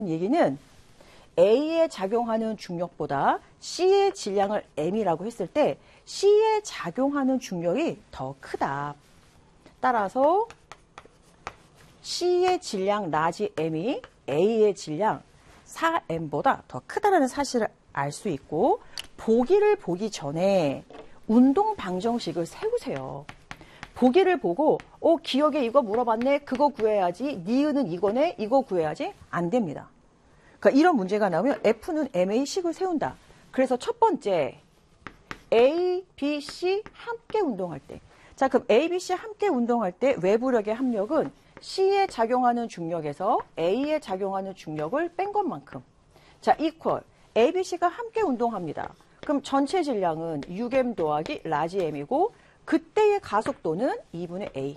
얘기는 A에 작용하는 중력보다 C의 질량을 M이라고 했을 때 C에 작용하는 중력이 더 크다. 따라서 C의 질량 라지 M이 A의 질량 4M보다 더 크다는 사실을 알 수 있고, 보기를 보기 전에 운동 방정식을 세우세요. 보기를 보고 기억에 이거 물어봤네, 그거 구해야지, 니은은 이거네, 이거 구해야지, 안 됩니다. 그러니까 이런 문제가 나오면 F는 MA식을 세운다. 그래서 첫 번째 A, B, C 함께 운동할 때, 자 그럼 A, B, C 함께 운동할 때 외부력의 합력은 C에 작용하는 중력에서 A에 작용하는 중력을 뺀 것만큼, 자 이퀄 A, B, C가 함께 운동합니다. 그럼 전체 질량은 6M 더하기 라지 M이고 그때의 가속도는 2분의 A.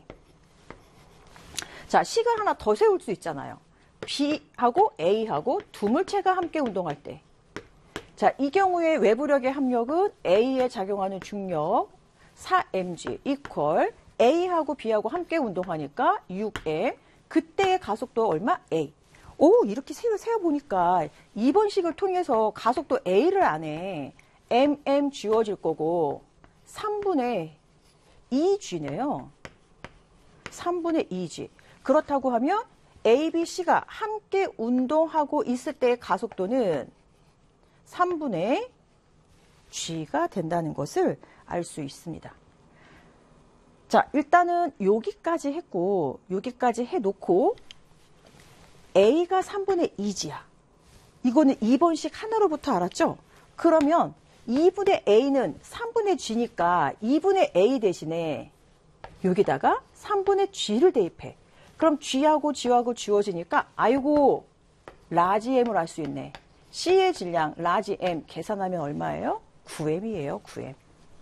자, C가 하나 더 세울 수 있잖아요. B하고 A하고 두 물체가 함께 운동할 때. 자, 이 경우에 외부력의 합력은 A에 작용하는 중력 4mg 이퀄 A하고 B하고 함께 운동하니까 6m. 그때의 가속도 얼마? A. 오, 이렇게 세워보니까 2번 식을 통해서 가속도 A를 안 해. mm 지워질 거고 3분의 2g네요. 3분의 2g. 그렇다고 하면 A, B, C가 함께 운동하고 있을 때의 가속도는 3분의 g가 된다는 것을 알 수 있습니다. 자, 일단은 여기까지 했고, 여기까지 해놓고 A가 3분의 2g야. 이거는 2번식 하나로부터 알았죠? 그러면 2분의 A는 3분의 G니까 2분의 A 대신에 여기다가 3분의 G를 대입해. 그럼 G하고 G하고 지워지니까 아이고 라지 M을 알 수 있네. C의 질량 라지 M 계산하면 얼마예요? 9M이에요. 9M.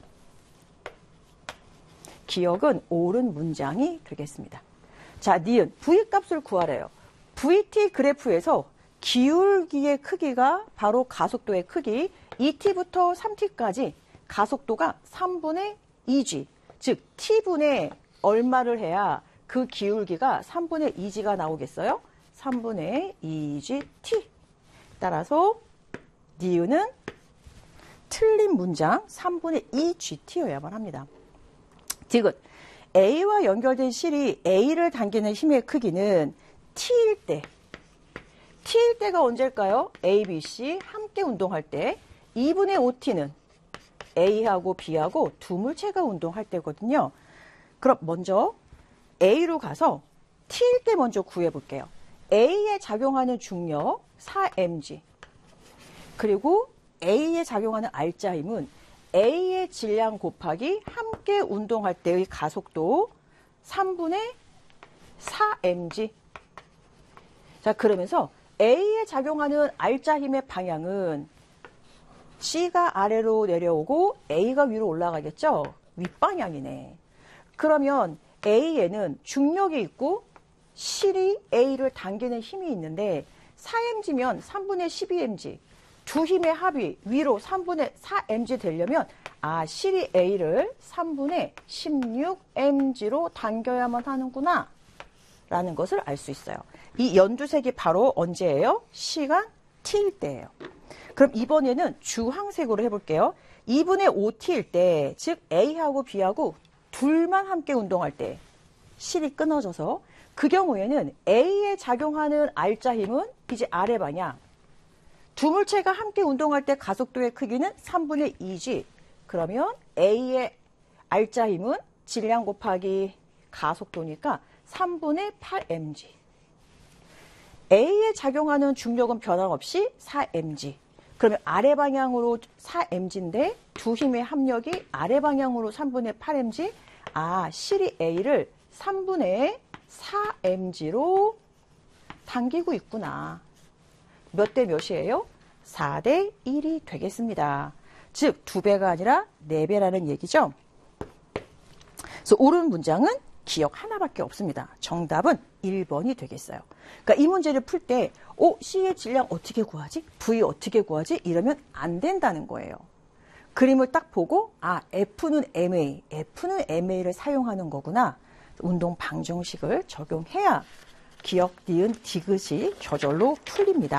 기억은 옳은 문장이 되겠습니다. 자, 니은 V값을 구하래요. VT 그래프에서 기울기의 크기가 바로 가속도의 크기, 2t부터 3t까지 가속도가 3분의 2g, 즉 t분의 얼마를 해야 그 기울기가 3분의 2g가 나오겠어요? 3분의 2g t. 따라서 니은은 틀린 문장 3분의 2gt여야만 합니다. 디귿, A와 연결된 실이 A를 당기는 힘의 크기는 T일 때가 언제일까요? A, B, C 함께 운동할 때 2분의 5T는 A하고 B하고 두 물체가 운동할 때거든요. 그럼 먼저 A로 가서 T일 때 먼저 구해볼게요. A에 작용하는 중력 4mg 그리고 A에 작용하는 알짜 힘은 A의 질량 곱하기 함께 운동할 때의 가속도 3분의 4mg. 자, 그러면서 A에 작용하는 알짜 힘의 방향은 C가 아래로 내려오고 A가 위로 올라가겠죠? 윗방향이네. 그러면 A에는 중력이 있고 실이 A를 당기는 힘이 있는데 4mg면 3분의 12mg. 두 힘의 합이 위로 3분의 4mg 되려면 실이 A를 3분의 16mg로 당겨야만 하는구나 라는 것을 알 수 있어요. 이 연두색이 바로 언제예요? 시간 t일 때예요. 그럼 이번에는 주황색으로 해볼게요. 2분의 5t일 때, 즉 A하고 B하고 둘만 함께 운동할 때 실이 끊어져서 그 경우에는 A에 작용하는 알짜 힘은 이제 아래 방향. 두 물체가 함께 운동할 때 가속도의 크기는 3분의 2g. 그러면 A의 알짜 힘은 질량 곱하기 가속도니까 3분의 8mg. A에 작용하는 중력은 변함없이 4mg. 그러면 아래 방향으로 4mg인데 두 힘의 합력이 아래 방향으로 3분의 8mg. 실이 A를 3분의 4mg로 당기고 있구나. 몇 대 몇이에요? 4대 1이 되겠습니다. 즉 2배가 아니라 4배라는 얘기죠. 그래서 옳은 문장은 기억 하나밖에 없습니다. 정답은 1번이 되겠어요. 그러니까 이 문제를 풀 때 C의 질량 어떻게 구하지? V 어떻게 구하지? 이러면 안 된다는 거예요. 그림을 딱 보고 F는 MA를 사용하는 거구나. 운동 방정식을 적용해야 기억, 니은, 디귿이 저절로 풀립니다.